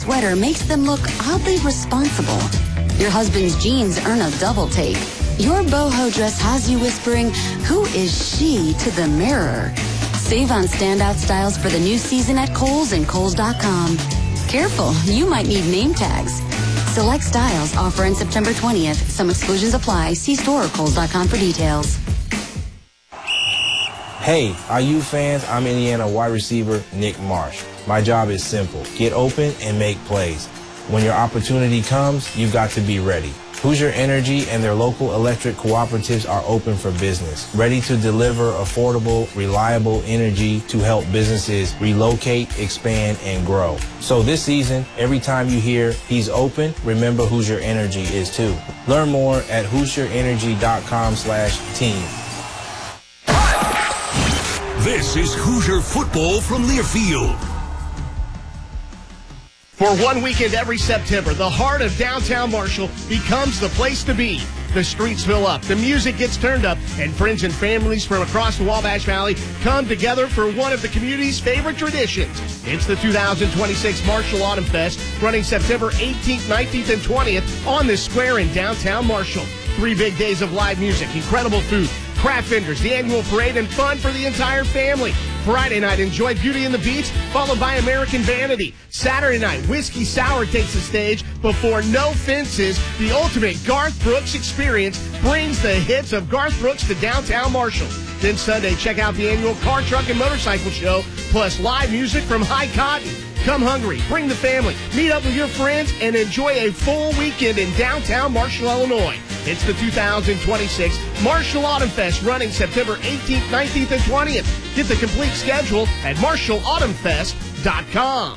sweater makes them look oddly responsible. Your husband's jeans earn a double take. Your boho dress has you whispering, "Who is she?" to the mirror. Save on standout styles for the new season at Kohl's and Kohl's.com. Careful, you might need name tags. Select styles offer on September 20th. Some exclusions apply. See store or Kohl's.com for details. Hey, IU fans, I'm Indiana wide receiver Nick Marsh. My job is simple. Get open and make plays. When your opportunity comes, you've got to be ready. Hoosier Energy and their local electric cooperatives are open for business, ready to deliver affordable, reliable energy to help businesses relocate, expand, and grow. So this season, every time you hear he's open, remember Hoosier Energy is too. Learn more at HoosierEnergy.com/team. This is Hoosier football from Learfield. For one weekend every September, the heart of downtown Marshall becomes the place to be. The streets fill up, the music gets turned up, and friends and families from across the Wabash Valley come together for one of the community's favorite traditions. It's the 2026 Marshall Autumn Fest, running September 18th, 19th, and 20th on this square in downtown Marshall. 3 big days of live music, incredible food, craft vendors, the annual parade, and fun for the entire family. Friday night, enjoy Beauty and the Beast, followed by American Vanity. Saturday night, Whiskey Sour takes the stage before No Fences. The ultimate Garth Brooks experience brings the hits of Garth Brooks to downtown Marshall. Then Sunday, check out the annual Car, Truck, and Motorcycle Show, plus live music from High Cotton. Come hungry, bring the family, meet up with your friends, and enjoy a full weekend in downtown Marshall, Illinois. It's the 2026 Marshall Autumn Fest, running September 18th, 19th, and 20th. Get the complete schedule at MarshallAutumnFest.com.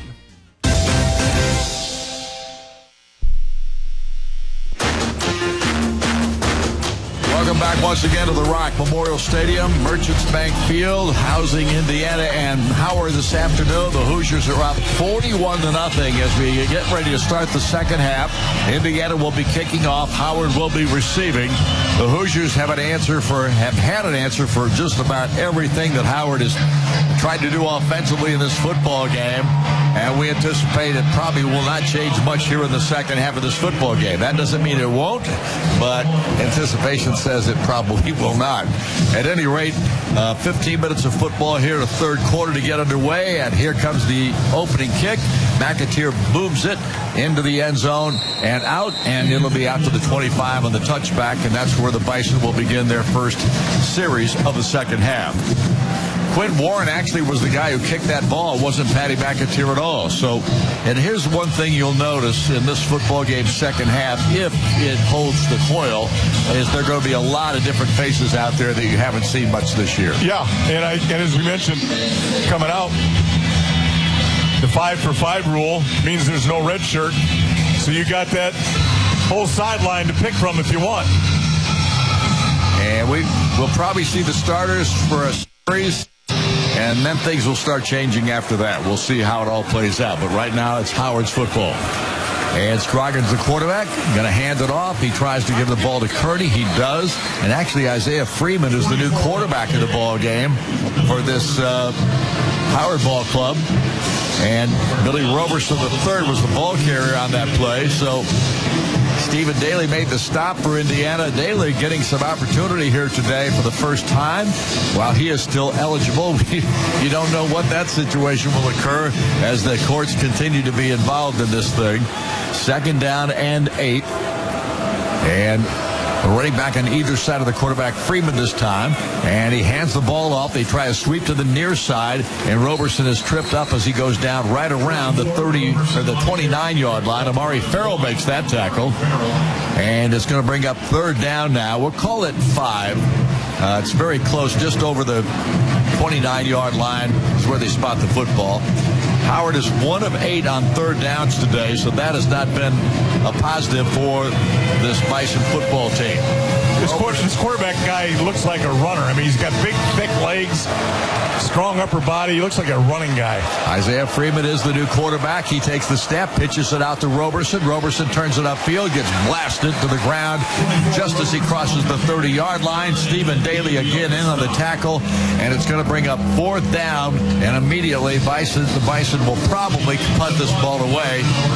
Welcome back once again to the Rock Memorial Stadium, Merchants Bank Field, housing Indiana and Howard this afternoon. The Hoosiers are up 41-0 as we get ready to start the second half. Indiana will be kicking off. Howard will be receiving. The Hoosiers have had an answer for just about everything that Howard has tried to do offensively in this football game. And we anticipate it probably will not change much here in the second half of this football game. That doesn't mean it won't, but anticipation says it probably will not. At any rate, 15 minutes of football here, the third quarter to get underway, and here comes the opening kick. McAteer booms it into the end zone and out, and it'll be out to the 25 on the touchback, and that's where the Bison will begin their first series of the second half. Quinn Warren actually was the guy who kicked that ball. It wasn't Patty McAteer at all. So, and here's one thing you'll notice in this football game's second half, if it holds the coil, is there are going to be a lot of different faces out there that you haven't seen much this year. Yeah, and as we mentioned, coming out, the 5-for-5 rule means there's no red shirt. So you got that whole sideline to pick from if you want. And we'll probably see the starters for a series. And then things will start changing after that. We'll see how it all plays out. But right now, it's Howard's football. And Scroggins, the quarterback, going to hand it off. He tries to give the ball to Kearney. He does. And actually, Isaiah Freeman is the new quarterback of the ball game for this Howard Ball Club. And Billy Roberson III was the ball carrier on that play. So Stephen Daly made the stop for Indiana. Daly getting some opportunity here today for the first time. While he is still eligible, you don't know what that situation will occur as the courts continue to be involved in this thing. 2nd down and 8. And running back on either side of the quarterback, Freeman this time, and he hands the ball off. They try a sweep to the near side, and Roberson is tripped up as he goes down right around the 29-yard line. Amari Farrell makes that tackle, and it's going to bring up 3rd down now. We'll call it 5. It's very close, just over the 29-yard line is where they spot the football. Howard is 1 of 8 on 3rd downs today, so that has not been a positive for this Bison football team. This quarterback guy looks like a runner. I mean, he's got big, thick legs, strong upper body. He looks like a running guy. Isaiah Freeman is the new quarterback. He takes the step, pitches it out to Roberson. Roberson turns it upfield, gets blasted to the ground just as he crosses the 30-yard line. Stephen Daly again in on the tackle, and it's going to bring up 4th down, and immediately the Bison will probably punt this ball away.